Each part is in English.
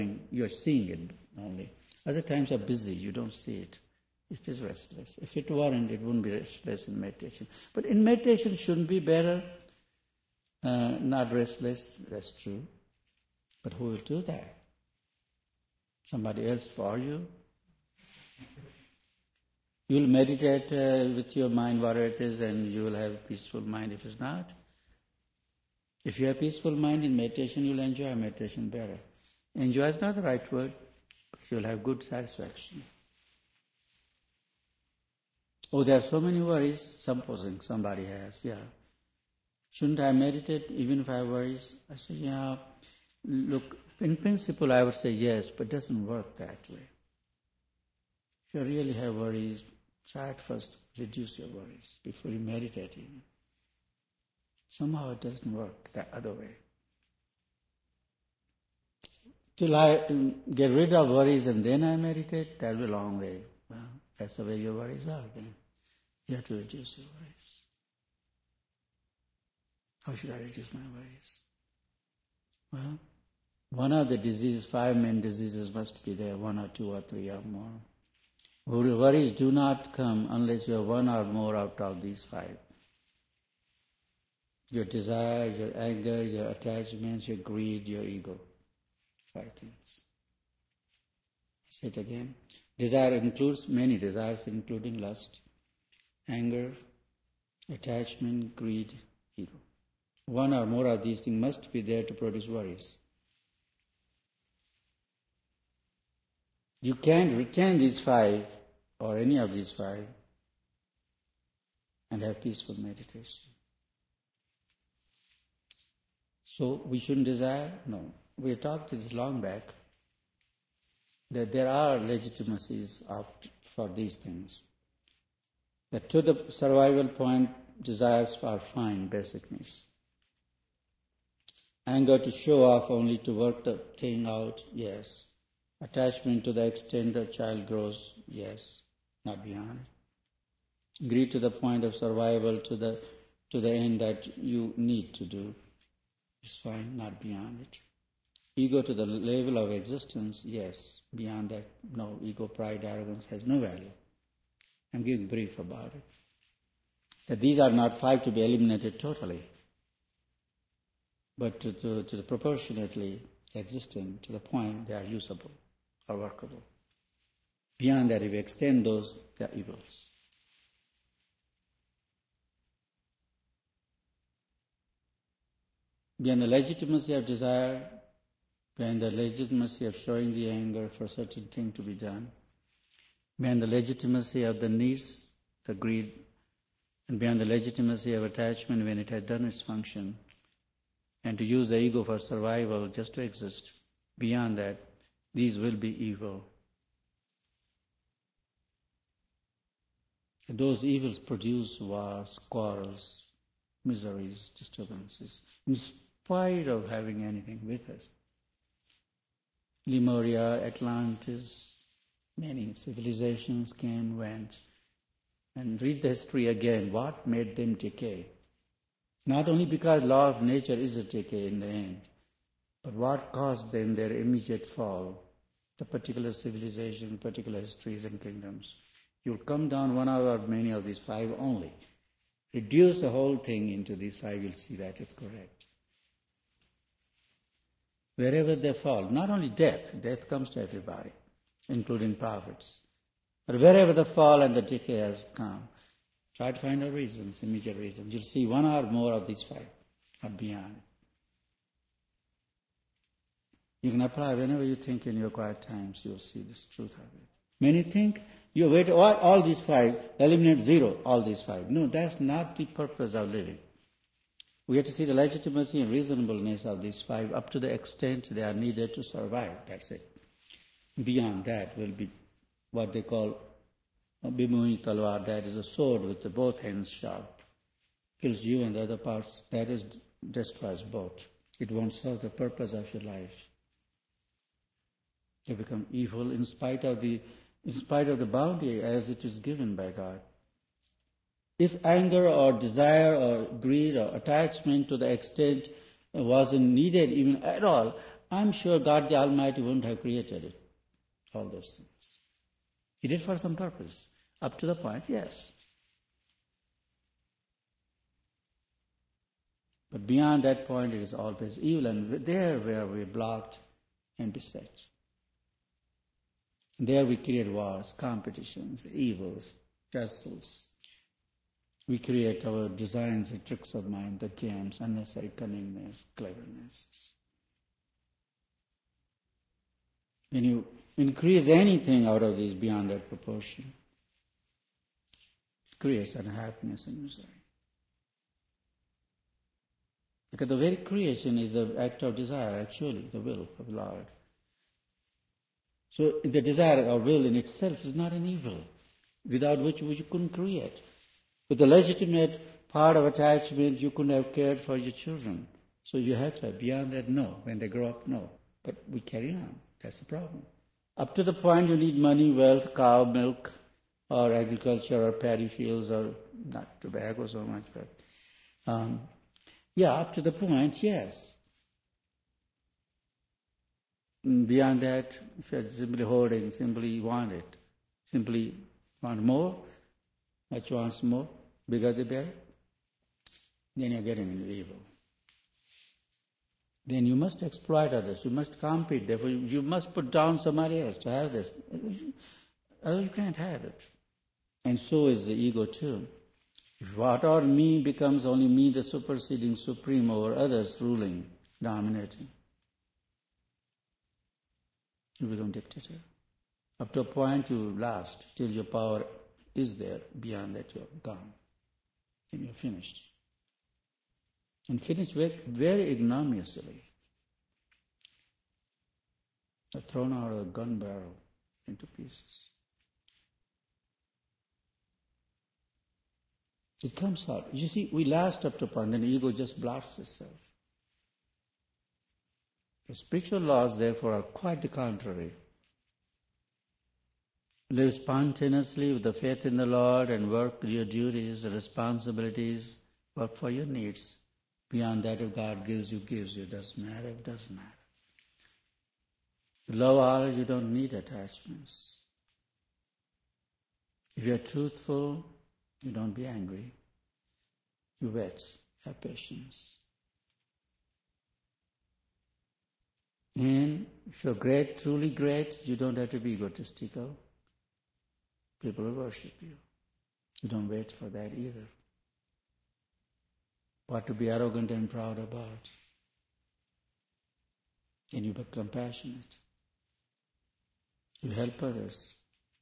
you're seeing it only. Other times are busy, you don't see it. It is restless. If it weren't, it wouldn't be restless in meditation. But in meditation shouldn't be better, not restless, that's true. But who will do that? Somebody else for you? You will meditate with your mind whatever it is, and you will have a peaceful mind. If it's not, if you have peaceful mind in meditation, you'll enjoy meditation better. Enjoy is not the right word, but you'll have good satisfaction. Oh, there are so many worries, supposing somebody has, yeah. Shouldn't I meditate even if I have worries? I say, yeah, look, in principle I would say yes, but it doesn't work that way. If you really have worries, try at first, reduce your worries before you meditate even. Somehow it doesn't work that other way. Till I get rid of worries and then I meditate, that'll be a long way. Well, that's the way your worries are then. You have to reduce your worries. How should I reduce my worries? Well, one of the diseases, 5 main diseases must be there, 1 or 2 or 3 or more. Worries do not come unless you have 1 or more out of these 5. Your desire, your anger, your attachments, your greed, your ego. 5 things. Say it again. Desire includes many desires, including lust, anger, attachment, greed, ego. 1 or more of these things must be there to produce worries. You can't retain these 5 or any of these 5 and have peaceful meditation. So we shouldn't desire? No. We talked this long back that there are legitimacies for these things. That to the survival point, desires are fine, basic needs. Anger to show off only to work the thing out, yes. Attachment to the extent the child grows, yes, not beyond it. Greed to the point of survival to the end that you need to do, is fine, not beyond it. Ego to the level of existence, yes. Beyond that, no. Ego, pride, arrogance has no value. I'm giving brief about it. That these are not 5 to be eliminated totally, but to the proportionately existent, to the point they are usable or workable. Beyond that, if you extend those, they are evils. Beyond the legitimacy of desire, beyond the legitimacy of showing the anger for a certain thing to be done, beyond the legitimacy of the needs, the greed, and beyond the legitimacy of attachment when it has done its function, and to use the ego for survival just to exist, beyond that, these will be evil. And those evils produce wars, quarrels, miseries, disturbances, in spite of having anything with us. Lemuria, Atlantis, many civilizations came, went. And read the history again, what made them decay? Not only because law of nature is a decay in the end, but what caused them their immediate fall, the particular civilization, particular histories and kingdoms. You'll come down 1 hour of many of these 5 only. Reduce the whole thing into these 5, you'll see that is correct. Wherever they fall, not only death comes to everybody, including prophets. But wherever the fall and the decay has come, try to find out reasons, immediate reasons. You'll see 1 or more of these 5, not beyond. You can apply whenever you think in your quiet times, you'll see this truth of it. Many think, you wait, all these 5, eliminate 0, all these 5. No, that's not the purpose of living. We have to see the legitimacy and reasonableness of these 5 up to the extent they are needed to survive, that's it. Beyond that will be what they call Bimuni Talwar, that is a sword with both ends sharp. Kills you and the other parts, that is destroys both. It won't serve the purpose of your life. You become evil in spite of the bounty as it is given by God. If anger or desire or greed or attachment to the extent wasn't needed even at all, I'm sure God the Almighty wouldn't have created it, all those things. He did for some purpose. Up to the point, yes. But beyond that point, it is always evil, and there where we're blocked and beset. There we create wars, competitions, evils, tussles. We create our designs and tricks of mind, the games, unnecessary cunningness, cleverness. When you increase anything out of this beyond that proportion, it creates unhappiness and misery. Because the very creation is an act of desire, actually, the will of the Lord. So the desire or will in itself is not an evil, without which you couldn't create. With the legitimate part of attachment, you couldn't have cared for your children. So you have to have. Beyond that, no. When they grow up, no. But we carry on. That's the problem. Up to the point you need money, wealth, cow, milk, or agriculture, or paddy fields, or not tobacco so much, but up to the point, yes. Beyond that, if you're simply hoarding, simply want it, simply want more, much wants more, bigger the better, then you're getting into evil. Then you must exploit others, you must compete, therefore you must put down somebody else to have this. Otherwise you can't have it. And so is the ego too. If what or me becomes only me, the superseding supreme over others, ruling, dominating, you become dictator. Up to a point you last, till your power is there. Beyond that you're gone. And you're finished. And finished very ignominiously. You're thrown out of a gun barrel into pieces. It comes out. You see, we last up to a point, then the ego just blasts itself. The spiritual laws, therefore, are quite the contrary. Live spontaneously with the faith in the Lord and work your duties, responsibilities, work for your needs. Beyond that, if God gives you, it doesn't matter, it doesn't matter. You love others, you don't need attachments. If you're truthful, you don't be angry. You wait, have patience. And if you're great, truly great, you don't have to be egotistical. People will worship you. You don't wait for that either. What to be arrogant and proud about? Can you be compassionate? You help others.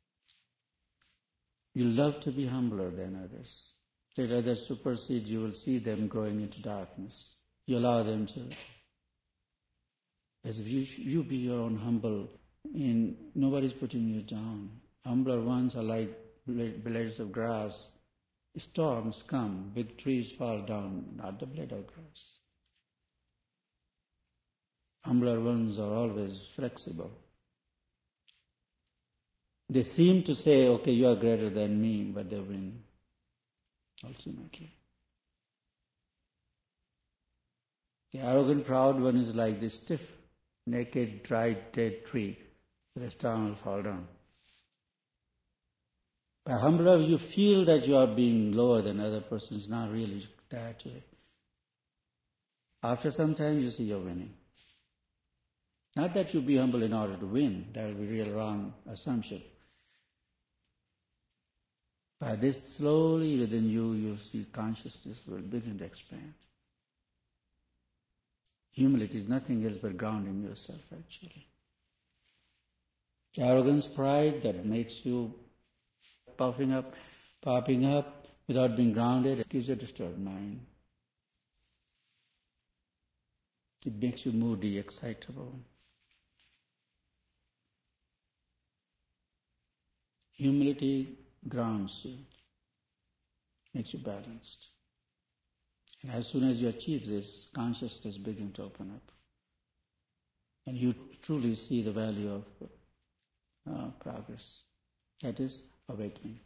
You love to be humbler than others. Let others supersede, you will see them growing into darkness. You allow them to, as if you be your own humble, and nobody's putting you down. Humbler ones are like blades of grass. Storms come, big trees fall down, not the blade of grass. Humbler ones are always flexible. They seem to say, okay, you are greater than me, but they win ultimately. The arrogant, proud one is like this stiff, naked, dried, dead tree. The storm will fall down. By humbler, you feel that you are being lower than other persons, not really that way. After some time, you see you're winning. Not that you be humble in order to win. That would be a real wrong assumption. By this, slowly within you, you see consciousness will begin to expand. Humility is nothing else but grounding yourself, actually. Arrogance, pride, that makes you popping up without being grounded, it gives you a disturbed mind. It makes you moody, excitable. Humility grounds you, makes you balanced. And as soon as you achieve this, consciousness begins to open up. And you truly see the value of progress. That is awakening.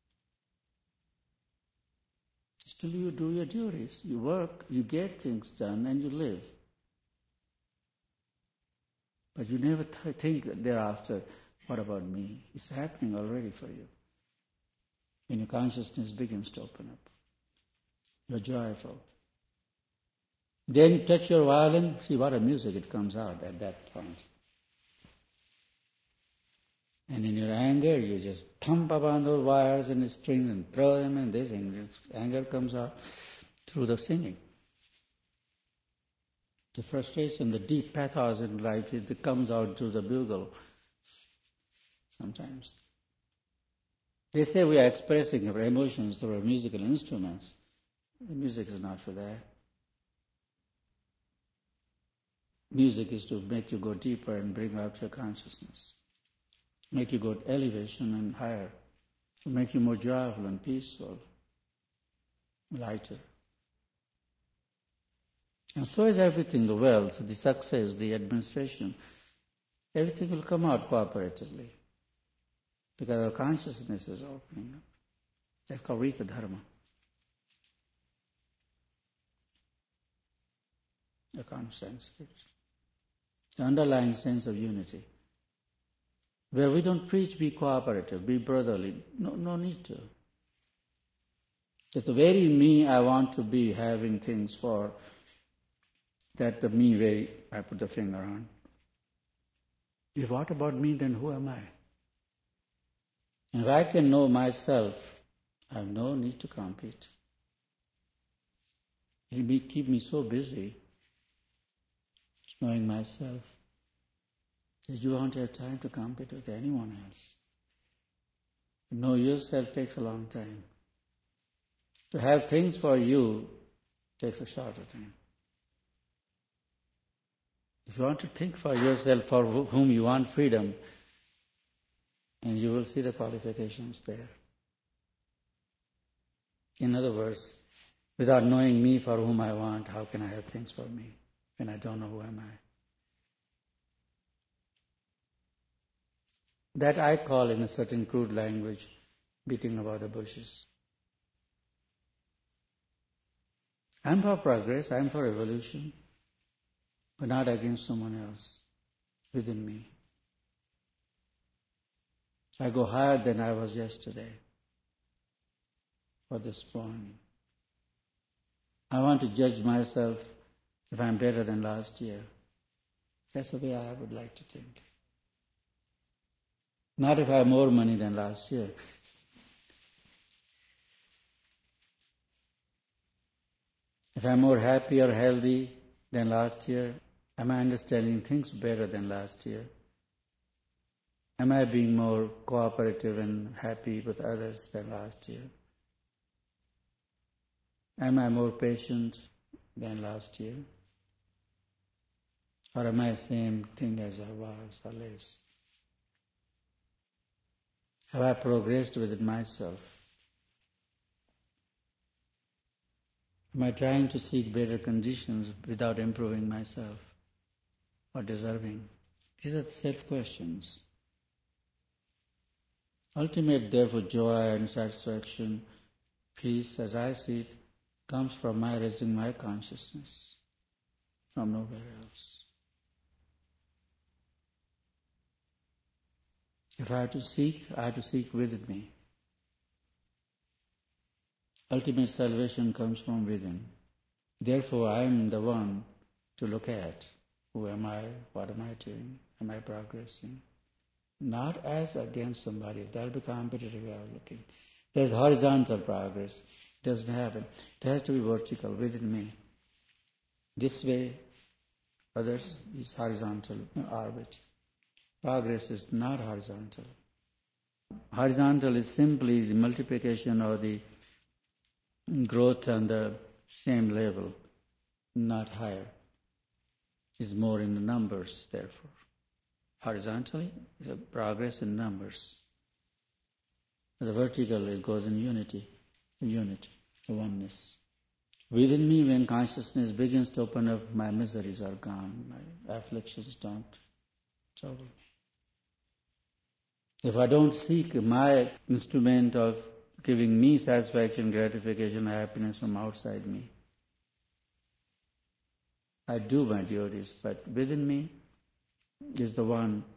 Still you do your duties, you work, you get things done, and you live. But you never think thereafter, what about me? It's happening already for you. When your consciousness begins to open up, you're joyful. Then you touch your violin, see what a music it comes out at that point. And in your anger, you just thump upon those wires and the strings and throw them and this, and anger comes out through the singing. The frustration, the deep pathos in life, it comes out through the bugle sometimes. They say we are expressing our emotions through our musical instruments. The music is not for that. Music is to make you go deeper and bring out your consciousness. Make you go to elevation and higher. To make you more joyful and peaceful, lighter. And so is everything, the wealth, the success, the administration. Everything will come out cooperatively. Because our consciousness is opening up. That's called Rita Dharma. The conscience. The underlying sense of unity. Where we don't preach, be cooperative, be brotherly. No need to. That the very me I want to be having things for, that the me way I put the finger on. If what about me, then who am I? And if I can know myself, I have no need to compete. It will keep me so busy knowing myself that you won't have time to compete with anyone else. To know yourself takes a long time. To have things for you takes a shorter time. If you want to think for yourself for whom you want freedom, and you will see the qualifications there. In other words, without knowing me for whom I want, how can I have things for me when I don't know who am I? That I call, in a certain crude language, beating about the bushes. I'm for progress, I'm for evolution, but not against someone else, within me. I go higher than I was yesterday, or this morning. I want to judge myself if I'm better than last year. That's the way I would like to think. Not if I have more money than last year. If I'm more happy or healthy than last year, am I understanding things better than last year? Am I being more cooperative and happy with others than last year? Am I more patient than last year? Or am I the same thing as I was, or less? Have I progressed within myself? Am I trying to seek better conditions without improving myself or deserving? These are the self-questions. Ultimate, therefore, joy and satisfaction, peace, as I see it, comes from my raising my consciousness, from nowhere else. If I have to seek, I have to seek within me. Ultimate salvation comes from within. Therefore, I am the one to look at. Who am I? What am I doing? Am I progressing? Not as against somebody. That will be competitive way of looking. There's horizontal progress. It doesn't happen. It has to be vertical within me. This way, others is horizontal orbit. Progress is not horizontal. Horizontal is simply the multiplication or the growth on the same level, not higher. It's more in the numbers, therefore. Horizontally, it's a progress in numbers. The vertical, it goes in unity, the oneness. Within me, when consciousness begins to open up, my miseries are gone, my afflictions don't trouble me. If I don't seek my instrument of giving me satisfaction, gratification, happiness from outside me, I do my duties, but within me, is the one